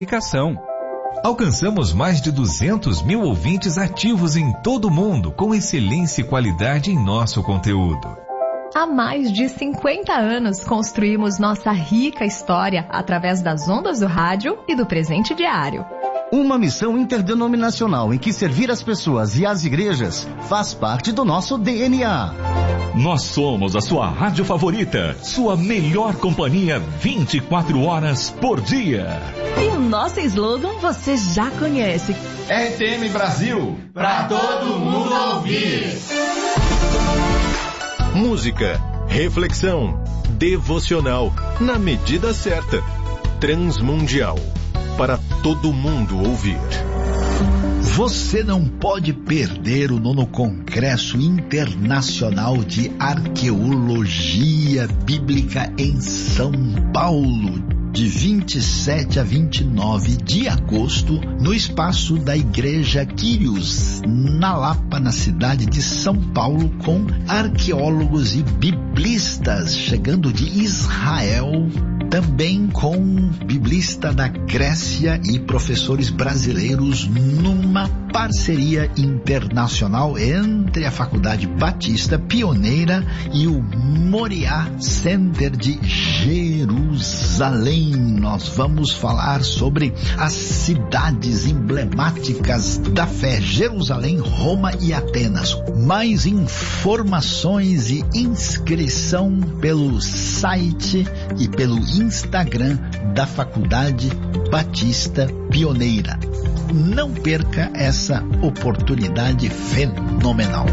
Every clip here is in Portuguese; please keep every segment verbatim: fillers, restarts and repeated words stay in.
Alcançamos mais de duzentos mil ouvintes ativos em todo o mundo, com excelência e qualidade em nosso conteúdo. Há mais de cinquenta anos construímos nossa rica história através das ondas do rádio e do presente diário. Uma missão interdenominacional em que servir as pessoas e as igrejas faz parte do nosso D N A. Nós somos a sua rádio favorita, sua melhor companhia vinte e quatro horas por dia. E o nosso slogan você já conhece. R T M Brasil, pra todo mundo ouvir. Música, reflexão, devocional, na medida certa. Transmundial, para todo mundo ouvir. Você não pode perder o nono Congresso Internacional de Arqueologia Bíblica em São Paulo, de vinte e sete a vinte e nove de agosto, no espaço da Igreja Quírios, na Lapa, na cidade de São Paulo, com arqueólogos e biblistas chegando de Israel, também com biblista da Grécia e professores brasileiros, numa parceria internacional entre a Faculdade Batista Pioneira e o Moriá Center de Jerusalém. Nós vamos falar sobre as cidades emblemáticas da fé: Jerusalém, Roma e Atenas. Mais informações e inscrição pelo site e pelo Instagram da Faculdade Batista Pioneira. Não perca essa oportunidade fenomenal.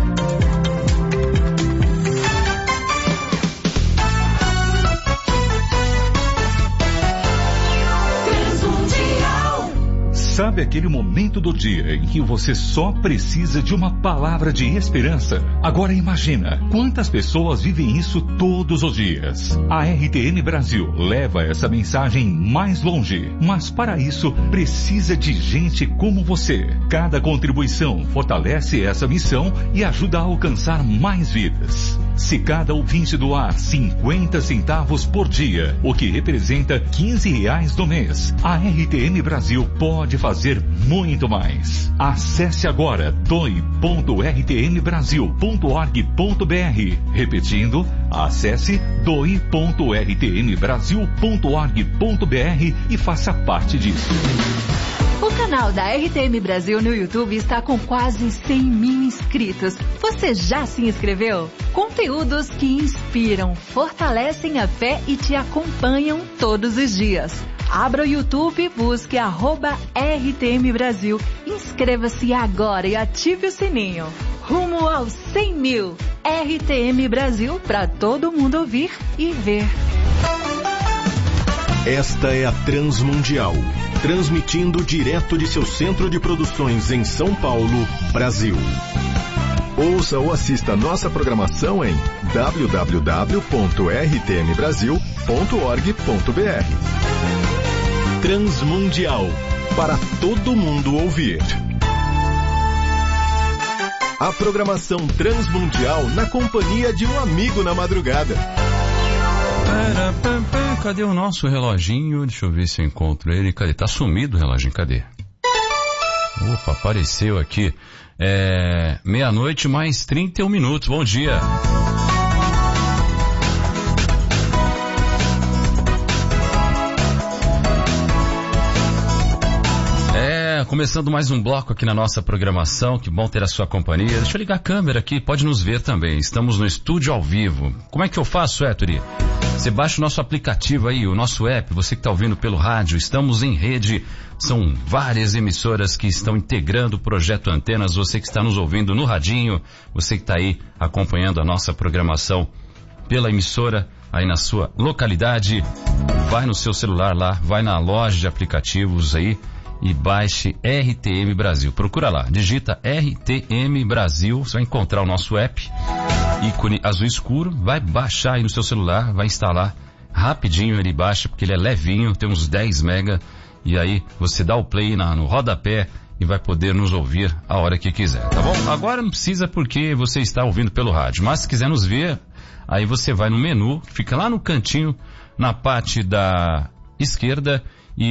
Sabe aquele momento do dia em que você só precisa de uma palavra de esperança? Agora imagina quantas pessoas vivem isso todos os dias. A R T M Brasil leva essa mensagem mais longe, mas para isso precisa de gente como você. Cada contribuição fortalece essa missão e ajuda a alcançar mais vidas. Se cada ouvinte doar cinquenta centavos por dia, o que representa quinze reais do mês, a R T M Brasil pode fazer muito mais. Acesse agora doe ponto r t m brasil ponto org ponto b r. Repetindo, acesse doe ponto r t m brasil ponto org ponto b r e faça parte disso. O canal da R T M Brasil no YouTube está com quase cem mil inscritos. Você já se inscreveu? Conteúdos que inspiram, fortalecem a fé e te acompanham todos os dias. Abra o YouTube e busque arroba R T M Brasil. Inscreva-se agora e ative o sininho. Rumo aos cem mil. R T M Brasil, para todo mundo ouvir e ver. Esta é a Transmundial, transmitindo direto de seu centro de produções em São Paulo, Brasil. Ouça ou assista nossa programação em w w w ponto r t m brasil ponto org ponto b r. Transmundial, para todo mundo ouvir. A programação Transmundial na companhia de um amigo na madrugada. Cadê o nosso reloginho? Deixa eu ver se eu encontro ele. Cadê? Tá sumido o reloginho, cadê? Opa, apareceu aqui. É, meia-noite mais trinta e um minutos. Bom dia. É, começando mais um bloco aqui na nossa programação. Que bom ter a sua companhia. Deixa eu ligar a câmera aqui, pode nos ver também. Estamos no estúdio ao vivo. Como é que eu faço, Héctor? Você baixa o nosso aplicativo aí, o nosso app, você que está ouvindo pelo rádio. Estamos em rede, são várias emissoras que estão integrando o Projeto Antenas. Você que está nos ouvindo no radinho, você que está aí acompanhando a nossa programação pela emissora aí na sua localidade, vai no seu celular lá, vai na loja de aplicativos aí e baixe R T M Brasil. Procura lá, digita R T M Brasil, você vai encontrar o nosso app, ícone azul escuro, vai baixar aí no seu celular, vai instalar rapidinho, ele baixa porque ele é levinho, tem uns dez mega, e aí você dá o play na, no rodapé e vai poder nos ouvir a hora que quiser, tá bom? Agora não precisa porque você está ouvindo pelo rádio, mas se quiser nos ver, aí você vai no menu, fica lá no cantinho, na parte da esquerda, e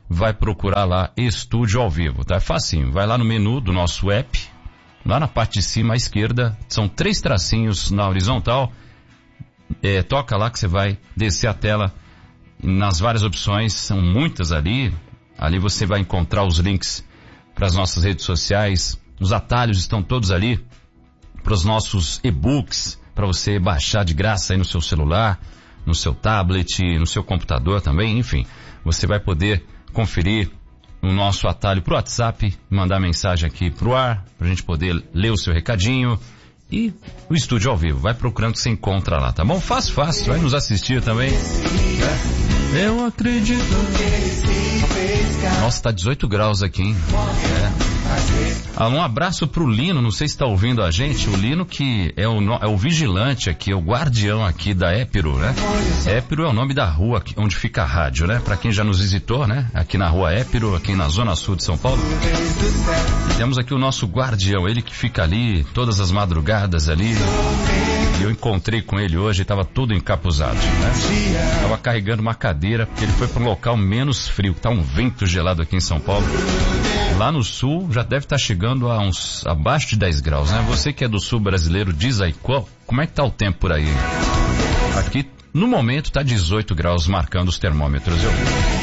vai procurar lá Estúdio ao Vivo, tá? É facinho, vai lá no menu do nosso app, lá na parte de cima à esquerda, são três tracinhos na horizontal, é, toca lá que você vai descer a tela nas várias opções, são muitas ali, ali você vai encontrar os links para as nossas redes sociais, os atalhos estão todos ali, para os nossos e-books, para você baixar de graça aí no seu celular, no seu tablet, no seu computador também, enfim, você vai poder conferir o nosso atalho pro WhatsApp, mandar mensagem aqui pro ar, pra gente poder ler o seu recadinho e o Estúdio ao Vivo. Vai procurando que você encontra lá, tá bom? Fácil, fácil, vai nos assistir também. É. Eu acredito. Nossa, tá dezoito graus aqui, hein? É. Ah, um abraço pro Lino, não sei se tá ouvindo a gente, o Lino que é o, é o vigilante aqui, é o guardião aqui da Épiro, né? Épiro é o nome da rua aqui, onde fica a rádio, né? Pra quem já nos visitou, né? Aqui na rua Épiro, aqui na zona sul de São Paulo. Temos aqui o nosso guardião, ele que fica ali todas as madrugadas ali. E eu encontrei com ele hoje, ele tava todo encapuzado, né? Tava carregando uma cadeira, porque ele foi para um local menos frio, tá um vento gelado aqui em São Paulo. Lá no sul já deve estar chegando a uns abaixo de dez graus, né? Você que é do sul brasileiro, diz aí qual, como é que tá o tempo por aí? Aqui, no momento, tá dezoito graus marcando os termômetros. Eu,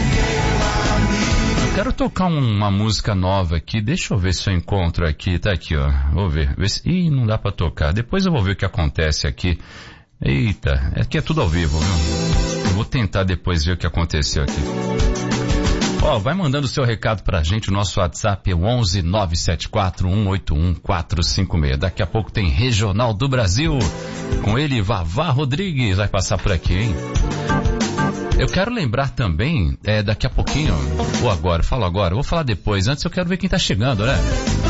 eu quero tocar um, uma música nova aqui, deixa eu ver se eu encontro aqui, tá aqui, ó. Vou ver, ver se... Ih, não dá pra tocar. Depois eu vou ver o que acontece aqui. Eita, é que é tudo ao vivo, viu? Eu vou tentar depois ver o que aconteceu aqui. Ó, oh, vai mandando o seu recado pra gente, o nosso WhatsApp é o onze nove sete quatro um oito um quatro cinco seis. Daqui a pouco tem Regional do Brasil, com ele, Vavá Rodrigues, vai passar por aqui, hein? Eu quero lembrar também, é, daqui a pouquinho, ou agora, falo agora, vou falar depois, antes eu quero ver quem tá chegando, né?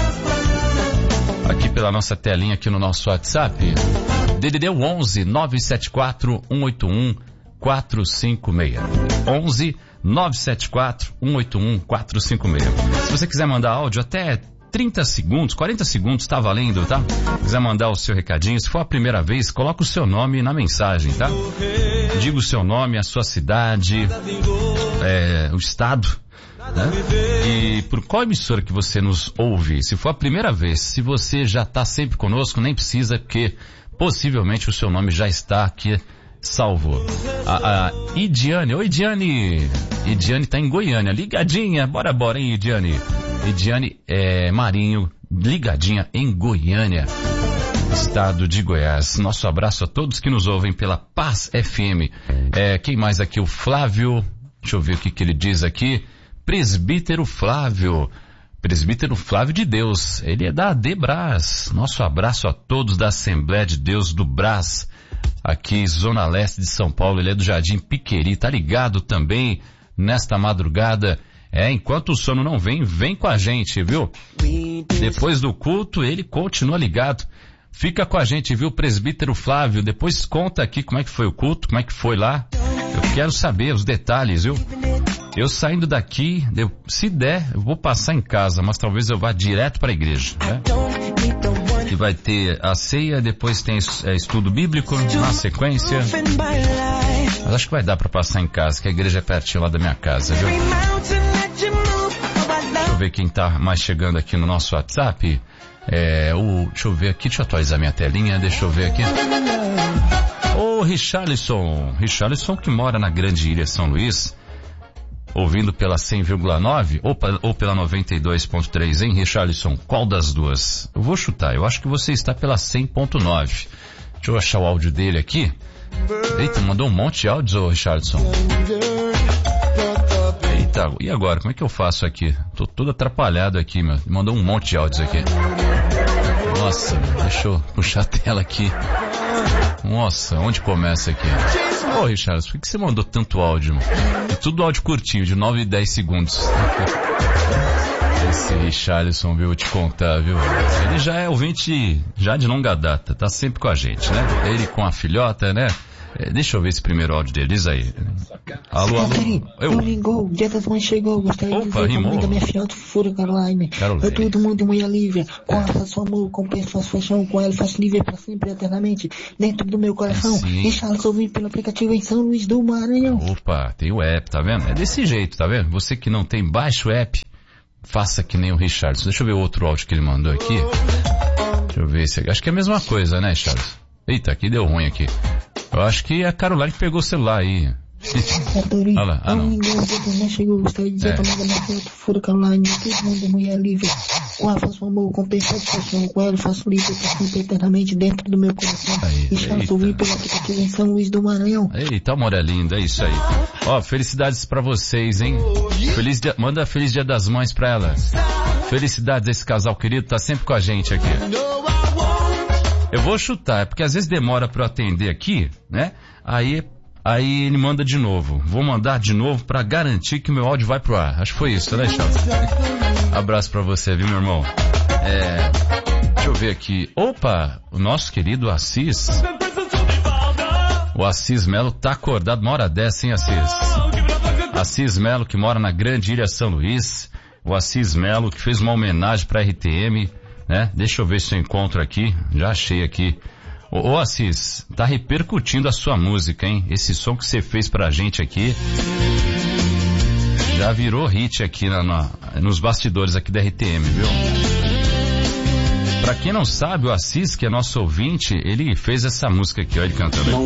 Aqui pela nossa telinha, aqui no nosso WhatsApp, D D D onze nove sete quatro um oito um quatro cinco seis. onze nove sete quatro um oito um quatro cinco seis. Se você quiser mandar áudio, até trinta segundos, quarenta segundos tá valendo, tá? Se quiser mandar o seu recadinho, se for a primeira vez, coloca o seu nome na mensagem, tá? Diga o seu nome, a sua cidade, é, o estado, né? E por qual emissora que você nos ouve. Se for a primeira vez, se você já tá sempre conosco, nem precisa, porque possivelmente o seu nome já está aqui salvo. A, a Idiane, oi Idiane, Idiane tá em Goiânia, ligadinha, bora bora, hein Idiane. Idiane é, Marinho, ligadinha em Goiânia, estado de Goiás. Nosso abraço a todos que nos ouvem pela Paz F M. É, quem mais aqui? O Flávio, deixa eu ver o que, que ele diz aqui. Presbítero Flávio, Presbítero Flávio de Deus, ele é da A D Brás. Nosso abraço a todos da Assembleia de Deus do Brás, aqui Zona Leste de São Paulo. Ele é do Jardim Piqueri, tá ligado também nesta madrugada. É, enquanto o sono não vem, vem com a gente, viu? Depois do culto, ele continua ligado. Fica com a gente, viu, Presbítero Flávio? Depois conta aqui como é que foi o culto, como é que foi lá. Eu quero saber os detalhes, viu? Eu saindo daqui, eu, se der, eu vou passar em casa, mas talvez eu vá direto para a igreja, né? Que vai ter a ceia, depois tem é, estudo bíblico na sequência. Mas acho que vai dar para passar em casa, que a igreja é pertinho lá da minha casa, viu? Deixa eu ver quem tá mais chegando aqui no nosso WhatsApp. É, o, deixa eu ver aqui, deixa eu atualizar minha telinha, deixa eu ver aqui. Ô, Richarlison, Richarlison que mora na Grande Ilha São Luís, ouvindo pela cem vírgula nove ou, ou pela noventa e dois ponto três, hein, Richarlison? Qual das duas? Eu vou chutar, eu acho que você está pela cem ponto nove. Deixa eu achar o áudio dele aqui. Eita, mandou um monte de áudios, ô Richarlison. Eita, e agora? Como é que eu faço aqui? Tô todo atrapalhado aqui, meu. Mandou um monte de áudios aqui. Nossa, deixa eu puxar a tela aqui. Nossa, onde começa aqui? Ô, Richarlison, por que você mandou tanto áudio? É tudo áudio curtinho, de nove e dez segundos. Esse Richarlison, viu, eu te contar, viu? Ele já é ouvinte já de longa data, tá sempre com a gente, né? Ele com a filhota, né? É, deixa eu ver esse primeiro áudio dele, diz aí. Alô, alô. Eu. Domingo, dia das mães chegou, gostaria Opa, de dizer rimou. da minha filha Fura Caroline. Caroline. Eu todo mundo mulher livre, com a faço amor, compenso, faço paixão, com ela faço livre pra sempre, eternamente, dentro do meu coração. Sim. E Charles ouvindo pelo aplicativo em São Luís do Maranhão. Opa, tem o app, tá vendo? É desse jeito, tá vendo? Você que não tem, baixa o app, faça que nem o Richardson. Deixa eu ver o outro áudio que ele mandou aqui. Deixa eu ver se acho que é a mesma coisa, né, Charles? Eita, aqui deu ruim aqui. Eu acho que a Caroline que pegou o celular aí. Olha lá, ah não. Chegou, gostaria de dizer também da minha filha Fura Caroline, todo mundo mulher livre, com a faço amor, compenso, faço paixão, com ela faço livre pra sempre, eternamente, dentro do meu coração. Aí, e Charles ouvindo pelo aplicativo em São Luís do Maranhão. Eita, amor, é lindo, é isso aí. Ó, felicidades pra vocês, hein? Feliz dia, manda feliz dia das mães pra ela. Felicidades a esse casal querido, tá sempre com a gente aqui. Eu vou chutar, é porque às vezes demora pra eu atender aqui, né? Aí, aí ele manda de novo. Vou mandar de novo pra garantir que o meu áudio vai pro ar. Acho que foi isso, né, Charles? Abraço pra você, viu, meu irmão? É, deixa eu ver aqui. Opa, o nosso querido Assis. O Assis Melo tá acordado uma hora dessa, hein, Assis? Assis Melo, que mora na Grande Ilha São Luís. O Assis Melo, que fez uma homenagem pra R T M, né? Deixa eu ver se eu encontro aqui. Já achei aqui. Ô, ô Assis, tá repercutindo a sua música, hein? Esse som que você fez pra gente aqui já virou hit aqui na, na, nos bastidores aqui da R T M, viu? Pra quem não sabe, o Assis, que é nosso ouvinte, ele fez essa música aqui, ó, ele cantando.